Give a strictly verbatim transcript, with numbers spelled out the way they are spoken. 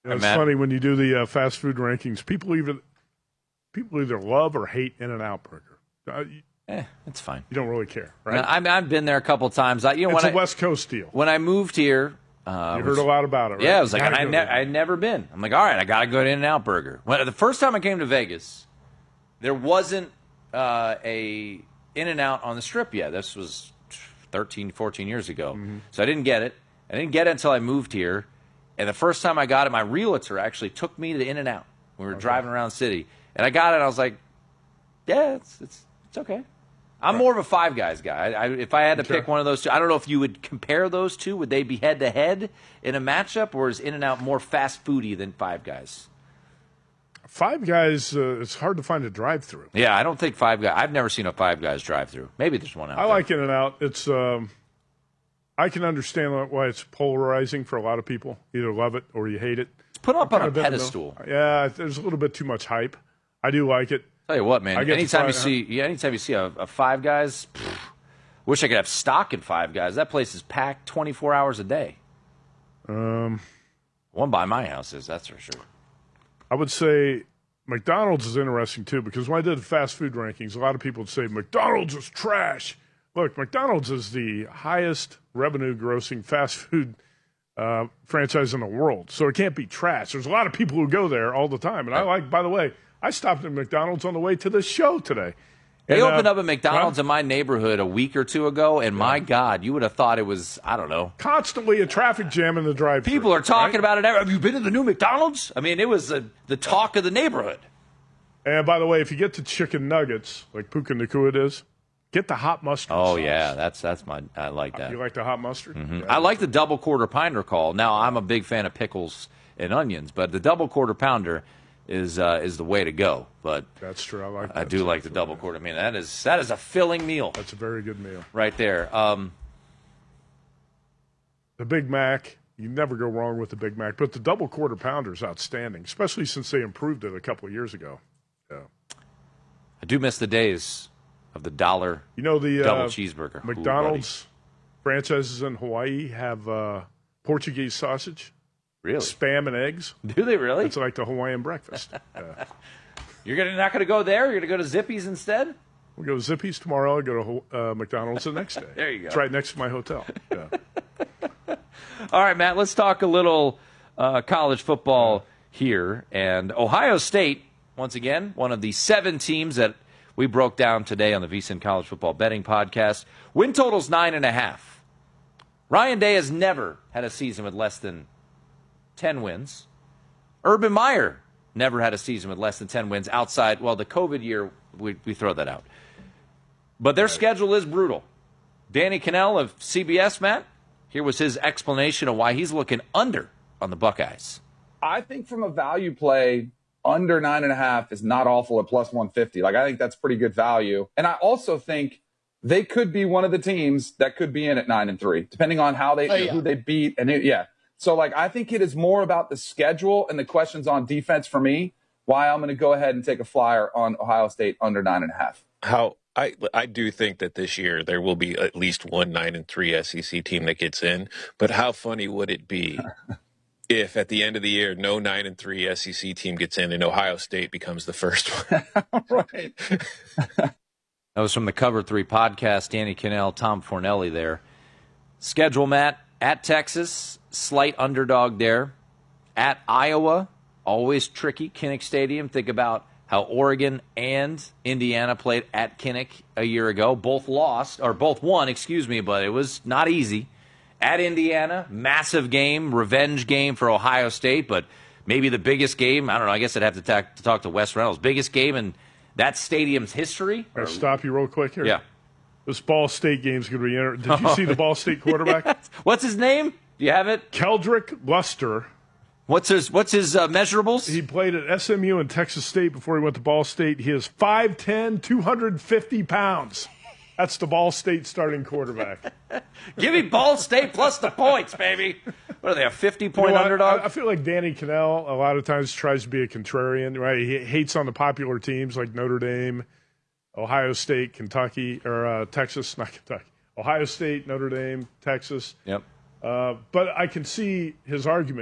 You know, it's funny when you do the uh, fast food rankings. People either people either love or hate In-N-Out Burger. Uh, you, eh, it's fine. You don't really care, right? No, I mean, I've been there a couple times. I, you know, it's when a I, West Coast deal. When I moved here, uh, you heard which, a lot about it, right? Yeah, I was like, I I ne- I'd never been. I'm like, all right, I got to go to In-N-Out Burger. When, the first time I came to Vegas, there wasn't uh, a In-N-Out on the Strip yet. This was thirteen, fourteen years ago. Mm-hmm. So I didn't get it. I didn't get it until I moved here. And the first time I got it, my realtor actually took me to In-N-Out. We were okay. driving around the city. And I got it, and I was like, yeah, it's it's, it's okay. I'm more of a Five Guys guy. I, I, if I had to okay. pick one of those two, I don't know if you would compare those two. Would they be head-to-head in a matchup, or is In-N-Out more fast foody than Five Guys? Five Guys, uh, it's hard to find a drive-through. Yeah, I don't think Five Guys. I've never seen a Five Guys drive-through. Maybe there's one out I there. like In-N-Out. It's um, I can understand why it's polarizing for a lot of people. You either love it or you hate it. It's put up on a pedestal. Yeah, there's a little bit too much hype. I do like it. Tell you what, man. Anytime you see, yeah, anytime you see a, a Five Guys, pff, wish I could have stock in Five Guys. That place is packed twenty-four hours a day. Um, one by my house is, that's for sure. I would say McDonald's is interesting too, because when I did the fast food rankings, a lot of people would say McDonald's is trash. Look, McDonald's is the highest revenue-grossing fast food uh, franchise in the world, so it can't be trash. There's a lot of people who go there all the time, and I like. By the way, I stopped at McDonald's on the way to the show today. They and, opened uh, up a McDonald's well, in my neighborhood a week or two ago, and yeah. my God, you would have thought it was, I don't know. Constantly a traffic jam in the drive-thru. People are talking right? about it. Have you been to the new McDonald's? I mean, it was uh, the talk of the neighborhood. And by the way, if you get to chicken nuggets, like Puka Nakua is, get the hot mustard Oh, sauce. yeah, that's that's my, I like that. You like the hot mustard? Mm-hmm. Yeah. I like the double quarter pounder call. Now, I'm a big fan of pickles and onions, but the double quarter pounder is uh, is the way to go. But that's true. I like. I that do like the double quarter. I mean, that is that is a filling meal. That's a very good meal right there. Um, the Big Mac, you never go wrong with the Big Mac, but the double quarter pounder is outstanding, especially since they improved it a couple of years ago. Yeah. I do miss the days of the dollar. You know the double uh, cheeseburger. McDonald's Ooh, franchises in Hawaii have uh, Portuguese sausage. Really? Spam and eggs. Do they really? It's like the Hawaiian breakfast. Yeah. You're gonna not going to go there? You're going to go to Zippy's instead? We'll go to Zippy's tomorrow. I'll go to uh, McDonald's the next day. There you go. It's right next to my hotel. Yeah. All right, Matt, let's talk a little uh, college football here. And Ohio State, once again, one of the seven teams that we broke down today on the VSiN College Football Betting Podcast. Win total's nine and a half. Ryan Day has never had a season with less than ten wins. Urban Meyer never had a season with less than ten wins outside, well, the COVID year, we, we throw that out. But their right. schedule is brutal. Danny Kanell of C B S, Matt, here was his explanation of why he's looking under on the Buckeyes. I think from a value play, under nine and a half is not awful at plus one fifty. Like, I think that's pretty good value. And I also think they could be one of the teams that could be in at nine and three, depending on how they, oh, yeah. who they beat. And it, yeah. So, like, I think it is more about the schedule and the questions on defense for me, why I'm going to go ahead and take a flyer on Ohio State under nine and a half. How I I do think that this year there will be at least one nine and three S E C team that gets in. But how funny would it be if at the end of the year no nine and three S E C team gets in and Ohio State becomes the first one? Right. That was from the Cover Three podcast. Danny Kanell, Tom Fornelli there. Schedule, Matt, at Texas. Slight underdog there. At Iowa, always tricky. Kinnick Stadium. Think about how Oregon and Indiana played at Kinnick a year ago. Both lost, or both won, excuse me, but it was not easy. At Indiana, massive game, revenge game for Ohio State, but maybe the biggest game. I don't know. I guess I'd have to, talk to talk to Wes Reynolds. Biggest game in that stadium's history. Can I stop you real quick here? Yeah. This Ball State game's going to be inter- Did you see the Ball State quarterback? Yes. What's his name? Do you have it? Keldrick Luster. What's his What's his uh, measurables? He played at S M U and Texas State before he went to Ball State. He is five ten, two hundred fifty pounds. That's the Ball State starting quarterback. Give me Ball State plus the points, baby. What are they, a fifty-point you know, underdog? I, I feel like Danny Kanell a lot of times tries to be a contrarian, right? He hates on the popular teams like Notre Dame, Ohio State, Kentucky, or uh, Texas, not Kentucky. Ohio State, Notre Dame, Texas. Yep. Uh, but I can see his argument.